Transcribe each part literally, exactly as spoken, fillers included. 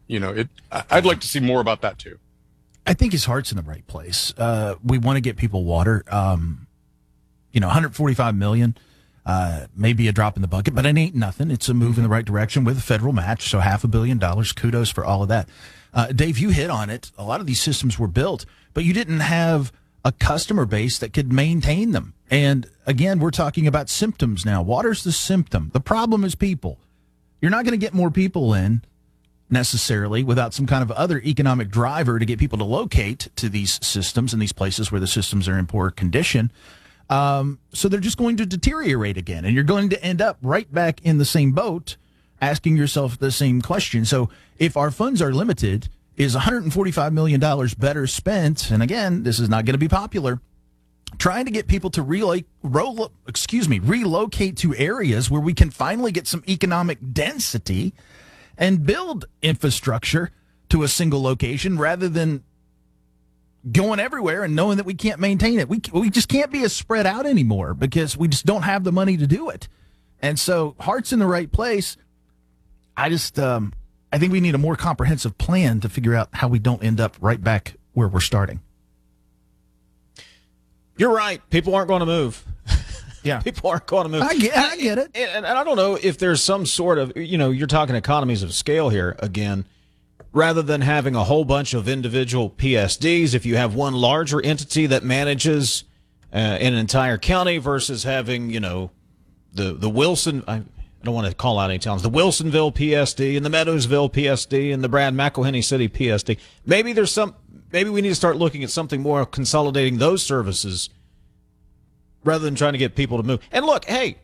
you know, it. I'd like to see more about that too. I think his heart's in the right place. Uh, we want to get people water. Um, you know, one hundred forty-five million dollars. Uh, maybe a drop in the bucket, but it ain't nothing. It's a move in the right direction with a federal match, so half a billion dollars. Kudos for all of that. Uh, Dave, you hit on it. A lot of these systems were built, but you didn't have a customer base that could maintain them. And again, we're talking about symptoms now. Water's the symptom. The problem is people. You're not going to get more people in necessarily without some kind of other economic driver to get people to locate to these systems and these places where the systems are in poor condition. Um, so they're just going to deteriorate again, and you're going to end up right back in the same boat asking yourself the same question. So if our funds are limited, is one hundred forty-five million dollars better spent? And again, this is not going to be popular. Trying to get people to relo- roll, excuse me, relocate to areas where we can finally get some economic density and build infrastructure to a single location rather than going everywhere and knowing that we can't maintain it. We we just can't be as spread out anymore because we just don't have the money to do it. And so heart's in the right place. I just, um, I think we need a more comprehensive plan to figure out how we don't end up right back where we're starting. You're right. People aren't going to move. Yeah. People aren't going to move. I get, I get it. And, and, and I don't know if there's some sort of, you know, you're talking economies of scale here again. Rather than having a whole bunch of individual P S Ds, if you have one larger entity that manages uh, an entire county versus having, you know, the, the Wilson, I, I don't want to call out any towns, the Wilsonville P S D and the Meadowsville P S D and the Brad McElhenney City P S D. Maybe there's some, maybe we need to start looking at something more consolidating those services rather than trying to get people to move. And look, hey,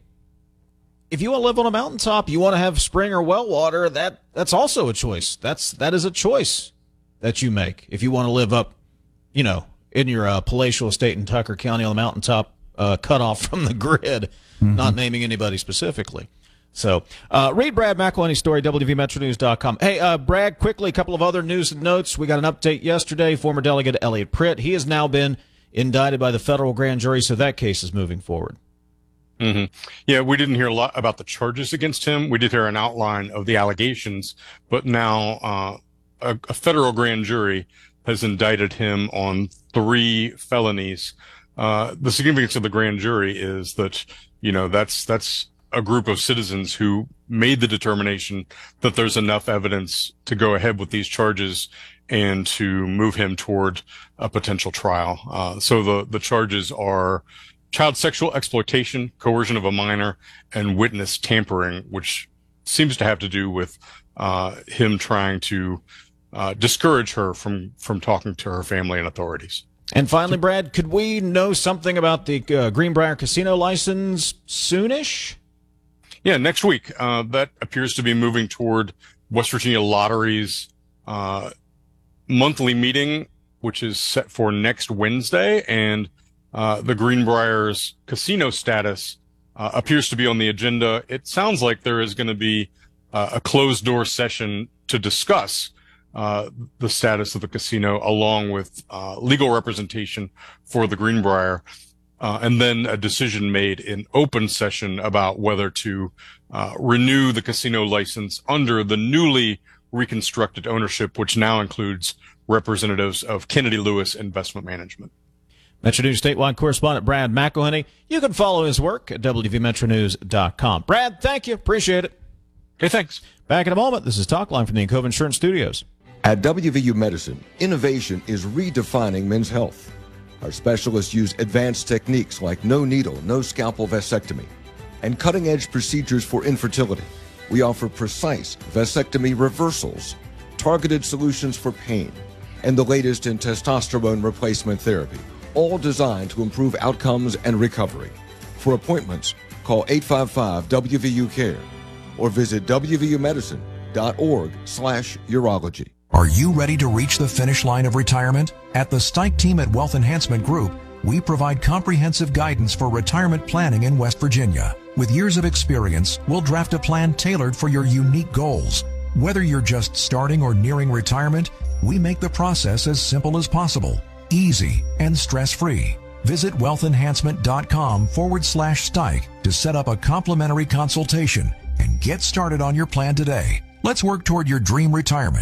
if you want to live on a mountaintop, you want to have spring or well water, that that's also a choice. That's that is a choice that you make. If you want to live up, you know, in your uh, palatial estate in Tucker County on the mountaintop, uh, cut off from the grid, mm-hmm. not naming anybody specifically. So uh, read Brad McElhenney's story, W V Metro News dot com. Hey, uh, Brad, quickly, a couple of other news and notes. We got an update yesterday. Former Delegate Elliot Pritt, he has now been indicted by the federal grand jury, so that case is moving forward. Mm-hmm. Yeah, we didn't hear a lot about the charges against him. We did hear an outline of the allegations, but now uh, a, a federal grand jury has indicted him on three felonies. Uh, the significance of the grand jury is that, you know, that's that's a group of citizens who made the determination that there's enough evidence to go ahead with these charges and to move him toward a potential trial. Uh, so the, the charges are child sexual exploitation, coercion of a minor, and witness tampering, which seems to have to do with uh, him trying to uh, discourage her from, from talking to her family and authorities. And finally, Brad, could we know something about the uh, Greenbrier Casino license soonish? Yeah, next week. Uh, that appears to be moving toward West Virginia Lottery's uh, monthly meeting, which is set for next Wednesday, and Uh, the Greenbrier's casino status uh, appears to be on the agenda. It sounds like there is going to be uh, a closed-door session to discuss uh, the status of the casino along with uh, legal representation for the Greenbrier, uh, and then a decision made in open session about whether to uh, renew the casino license under the newly reconstructed ownership, which now includes representatives of Kennedy Lewis Investment Management. Metro News statewide correspondent Brad McElhenney. You can follow his work at W V Metro News dot com. Brad, thank you. Appreciate it. Okay, thanks. Back in a moment. This is Talkline from the Encova Insurance Studios. At W V U Medicine, innovation is redefining men's health. Our specialists use advanced techniques like no needle, no scalpel vasectomy, and cutting-edge procedures for infertility. We offer precise vasectomy reversals, targeted solutions for pain, and the latest in testosterone replacement therapy, all designed to improve outcomes and recovery. For appointments, call eight five five W V U care or visit W V U medicine dot org slash urology. Are you ready to reach the finish line of retirement? At the Stike team at Wealth Enhancement Group, we provide comprehensive guidance for retirement planning in West Virginia. With years of experience, we'll draft a plan tailored for your unique goals. Whether you're just starting or nearing retirement, we make the process as simple as possible, easy, and stress-free. Visit wealthenhancement.com forward slash Stike to set up a complimentary consultation and get started on your plan today. Let's work toward your dream retirement.